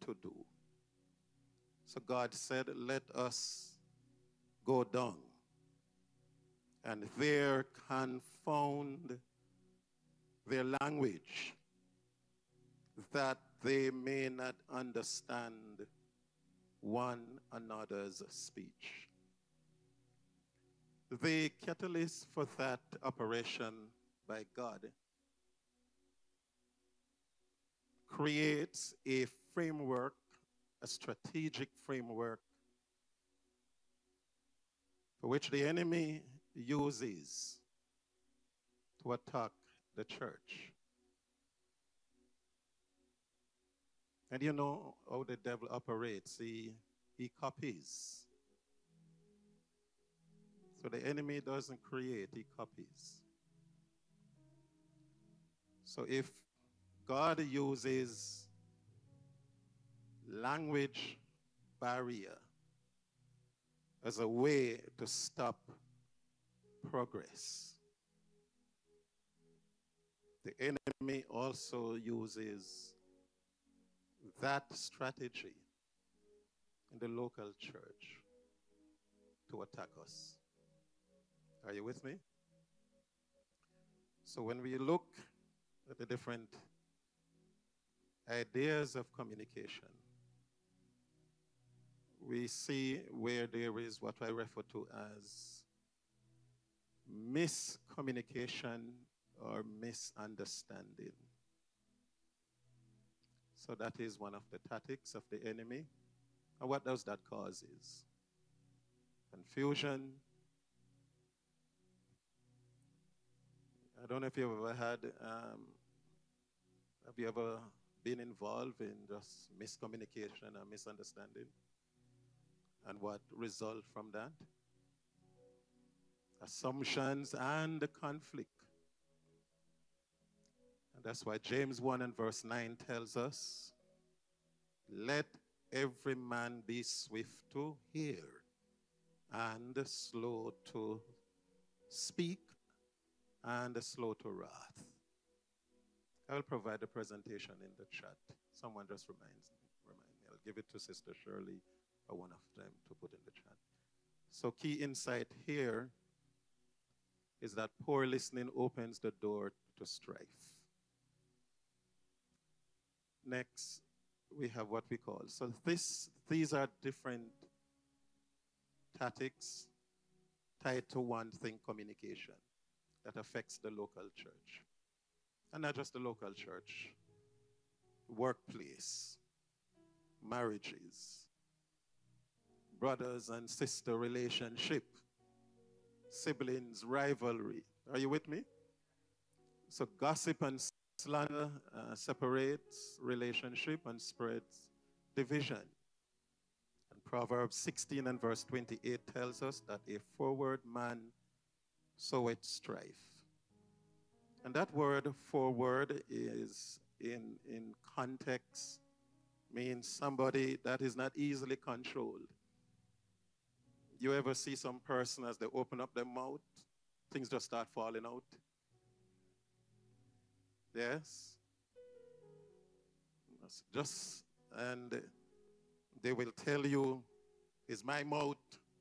to do. So God said, let us go down and there confound their language, that they may not understand one another's speech. The catalyst for that operation by God creates a framework, a strategic framework, for which the enemy uses to attack the church. And you know how the devil operates. He copies. So the enemy doesn't create, he copies. So if God uses language barrier as a way to stop progress, the enemy also uses that strategy in the local church to attack us. Are you with me? So when we look at the different ideas of communication, we see where there is what I refer to as miscommunication or misunderstanding. So that is one of the tactics of the enemy. And what does that cause is confusion. I don't know if you've ever had, have you ever been involved in just miscommunication or misunderstanding? And what result from that? Assumptions and conflict. And that's why James 1 and verse 9 tells us, let every man be swift to hear and slow to speak and slow to wrath. I will provide a presentation in the chat. Someone just remind me. I'll give it to Sister Shirley or one of them to put in the chat. So key insight here is that poor listening opens the door to strife. Next, we have what we call, so these are different tactics tied to one thing, communication, that affects the local church. And not just the local church, workplace, marriages, brothers and sister relationship, siblings, rivalry. Are you with me? So gossip and slander separates relationship and spreads division. And Proverbs 16 and verse 28 tells us that a forward man soweth strife. And that word forward is in context means somebody that is not easily controlled. You ever see some person as they open up their mouth, things just start falling out? Yes? Just, and they will tell you, it's my mouth.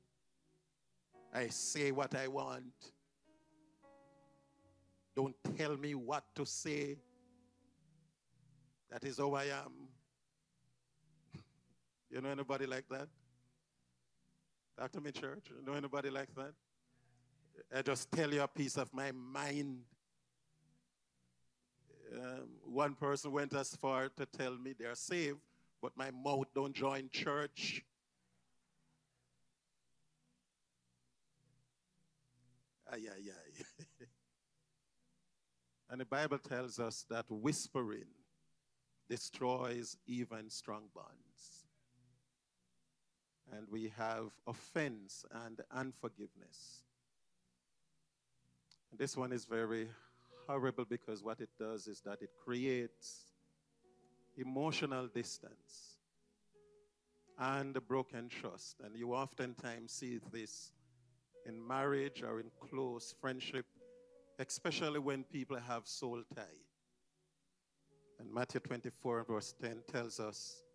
I say what I want. Don't tell me what to say. That is how I am. You know anybody like that? Talk to me, church. You know anybody like that? I just tell you a piece of my mind. One person went as far to tell me they're saved, but my mouth don't join church. Ay, ay, ay. And the Bible tells us that whispering destroys even strong bonds. And we have offense and unforgiveness. And this one is very horrible because what it does is that it creates emotional distance and a broken trust. And you oftentimes see this in marriage or in close friendship, especially when people have soul tie. And Matthew 24 verse 10 tells us